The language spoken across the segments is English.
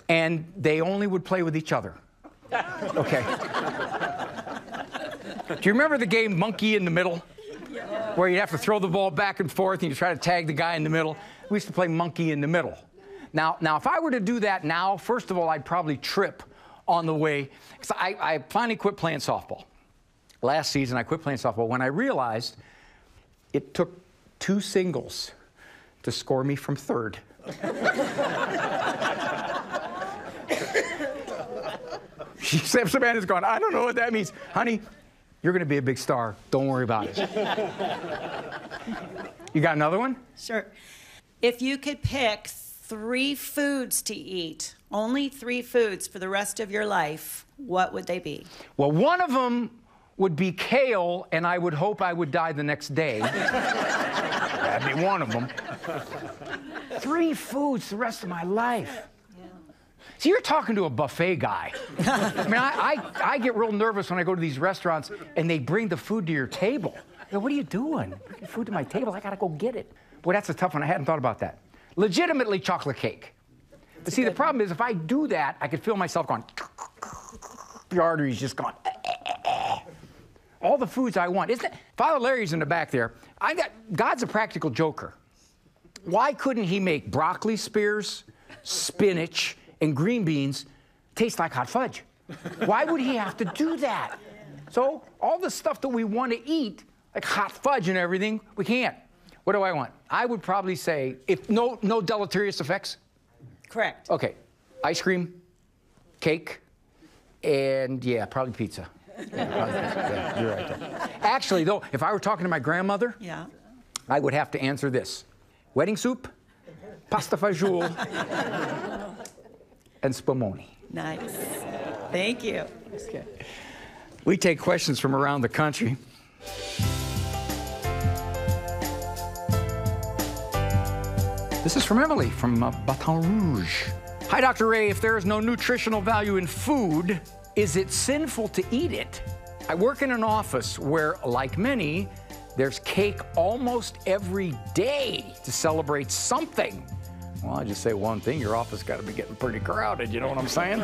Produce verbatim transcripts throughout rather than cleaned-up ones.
and they only would play with each other. Okay. Do you remember the game Monkey in the Middle? Where you'd have to throw the ball back and forth and you try to tag the guy in the middle? We used to play Monkey in the Middle. Now, now if I were to do that now, first of all, I'd probably trip on the way. Because I, I finally quit playing softball. Last season, I quit playing softball when I realized it took two singles to score me from third. She said, Savannah's going, I don't know what that means. Honey, you're going to be a big star. Don't worry about it. You got another one? Sure. If you could pick three foods to eat, only three foods for the rest of your life, what would they be? Well, one of them would be kale, and I would hope I would die the next day. That'd be one of them. Three foods the rest of my life. Yeah. See, you're talking to a buffet guy. I mean, I, I, I get real nervous when I go to these restaurants and they bring the food to your table. I go, what are you doing? Bring food to my table, I gotta go get it. Boy, that's a tough one. I hadn't thought about that. Legitimately chocolate cake. But That's see, the good. problem is if I do that, I could feel myself going, the arteries just going, all the foods I want. Isn't it? Father Larry's in the back there. I got, God's a practical joker. Why couldn't he make broccoli spears, spinach, and green beans taste like hot fudge? Why would he have to do that? So all the stuff that we want to eat, like hot fudge and everything, we can't. What do I want? I would probably say, if no, no deleterious effects. Correct. Okay, ice cream, cake, and yeah, probably pizza. Yeah, probably pizza. Yeah, you're right there. Actually, though, if I were talking to my grandmother, Yeah. I would have to answer this. Wedding soup, pasta fagioli, and spumoni. Nice. Thank you. Okay. We take questions from around the country. This is from Emily from uh, Baton Rouge. Hi, Doctor Ray. If there is no nutritional value in food, is it sinful to eat it? I work in an office where, like many, there's cake almost every day to celebrate something. Well, I just say one thing, your office got to be getting pretty crowded, you know what I'm saying?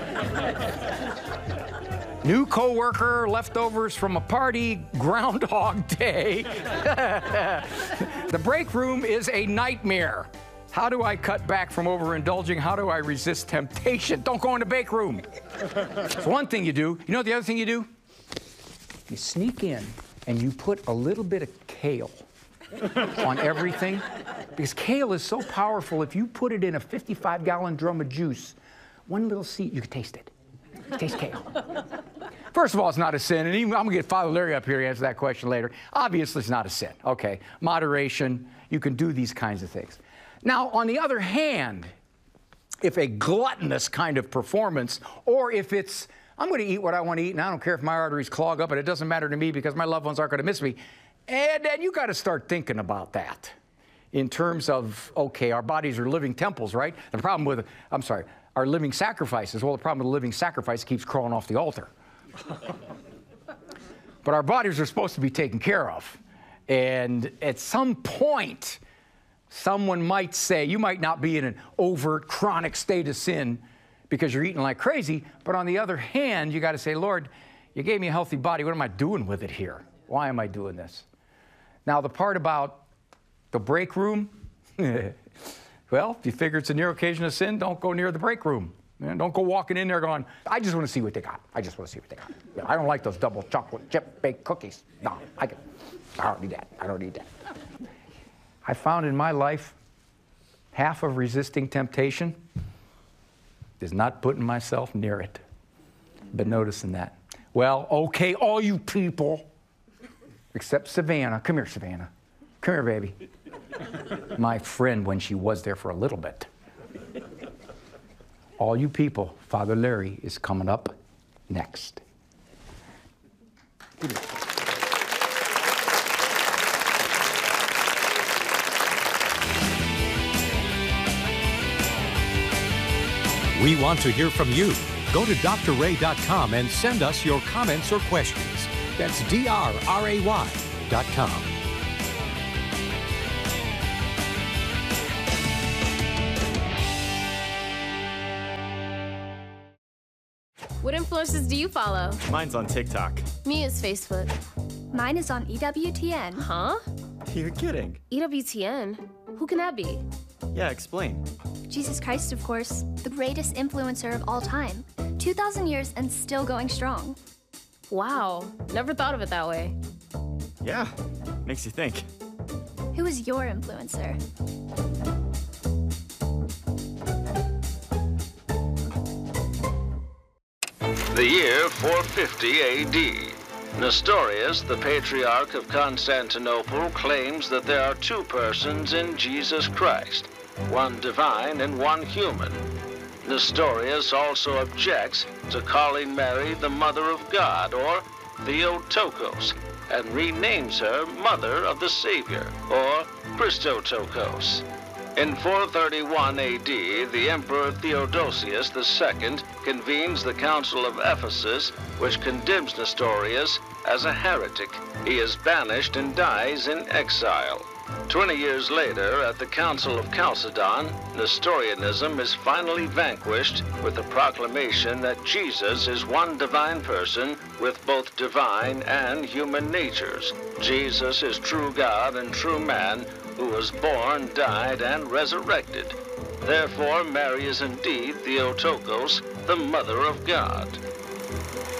New coworker, leftovers from a party, Groundhog Day. The break room is a nightmare. How do I cut back from overindulging? How do I resist temptation? Don't go in the bake room. It's one thing you do. You know the other thing you do? You sneak in and you put a little bit of kale on everything. Because kale is so powerful, if you put it in a fifty-five gallon drum of juice, one little seed, you can taste it. You taste kale. First of all, it's not a sin, and even, I'm gonna get Father Larry up here to answer that question later. Obviously, it's not a sin, okay. Moderation, you can do these kinds of things. Now, on the other hand, if a gluttonous kind of performance, or if it's, I'm gonna eat what I wanna eat, and I don't care if my arteries clog up, and it doesn't matter to me because my loved ones aren't gonna miss me, and then you gotta start thinking about that in terms of, okay, our bodies are living temples, right? The problem with, I'm sorry, our living sacrifices, well, the problem with the living sacrifice keeps crawling off the altar. But our bodies are supposed to be taken care of. And at some point, someone might say, you might not be in an overt, chronic state of sin because you're eating like crazy, but on the other hand, you gotta say, Lord, you gave me a healthy body, what am I doing with it here? Why am I doing this? Now, the part about the break room, well, if you figure it's a near occasion of sin, don't go near the break room. Man, don't go walking in there going, I just want to see what they got. I just want to see what they got. Yeah, I don't like those double chocolate chip baked cookies. No, I, can, I don't need that. I don't need that. I found in my life, half of resisting temptation is not putting myself near it. Been noticing that. Well, okay, all you people, except Savannah. Come here, Savannah. Come here, baby. My friend when she was there for a little bit. All you people, Father Larry is coming up next. We want to hear from you. Go to D R ray dot com and send us your comments or questions. That's D R R A Y dot com. What influencers do you follow? Mine's on TikTok. Me is Facebook. Mine is on E W T N. Huh? You're kidding. E W T N? Who can that be? Yeah, explain. Jesus Christ, of course, the greatest influencer of all time. two thousand years and still going strong. Wow, never thought of it that way. Yeah, makes you think. Who is your influencer? The year four fifty A D. Nestorius, the Patriarch of Constantinople, claims that there are two persons in Jesus Christ, one divine and one human. Nestorius also objects to calling Mary the Mother of God, or Theotokos, and renames her Mother of the Savior, or Christotokos. In four thirty-one A D, the Emperor Theodosius the Second convenes the Council of Ephesus, which condemns Nestorius as a heretic. He is banished and dies in exile. Twenty years later, at the Council of Chalcedon, Nestorianism is finally vanquished with the proclamation that Jesus is one divine person with both divine and human natures. Jesus is true God and true man, who was born, died, and resurrected. Therefore, Mary is indeed Theotokos, the Mother of God.